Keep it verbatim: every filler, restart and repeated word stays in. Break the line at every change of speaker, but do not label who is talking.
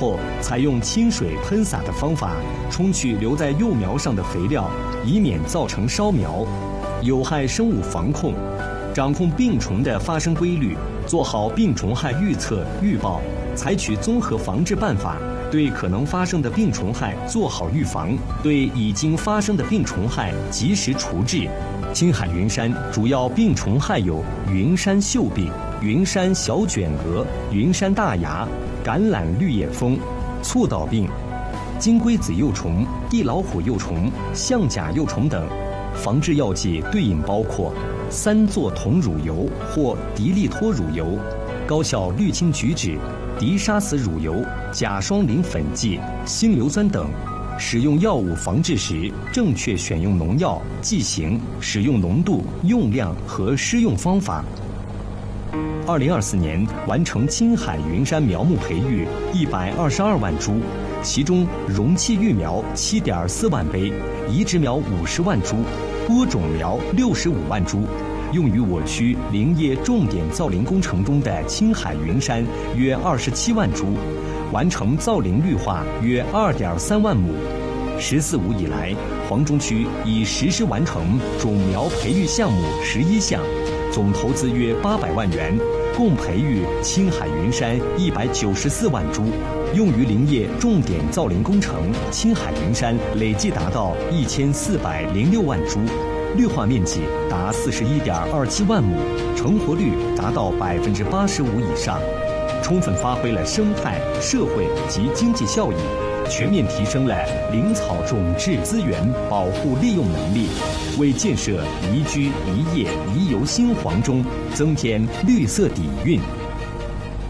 后，采用清水喷洒的方法冲去留在幼苗上的肥料，以免造成烧苗。有害生物防控，掌控病虫的发生规律，做好病虫害预测预报，采取综合防治办法，对可能发生的病虫害做好预防，对已经发生的病虫害及时除治。青海云杉主要病虫害有云杉锈病、云杉小卷蛾、云杉大芽、橄榄绿叶蜂、簇倒病、金龟子幼虫、地老虎幼虫、象甲幼虫等。防治药剂对应包括三唑酮乳油或迪利托乳油、高效氯氰菊酯、敌沙死乳油、甲双磷粉剂、辛硫酸等。使用药物防治时，正确选用农药、剂型、使用浓度、用量和施用方法。二零二四年完成青海云杉苗木培育一百二十二万株，其中容器育苗七点四万杯，移植苗五十万株，播种苗六十五万株。用于我区林业重点造林工程中的青海云杉约二十七万株，完成造林绿化约二点三万亩。十四五以来，黄中区已实施完成种苗培育项目十一项，总投资约八百万元，共培育青海云杉一百九十四万株。用于林业重点造林工程，青海云杉累计达到一千四百零六万株。绿化面积达四十一点二七万亩，成活率达到百分之八十五以上，充分发挥了生态、社会及经济效益，全面提升了林草种质资源保护利用能力，为建设宜居宜业宜游新黄中增添绿色底蕴。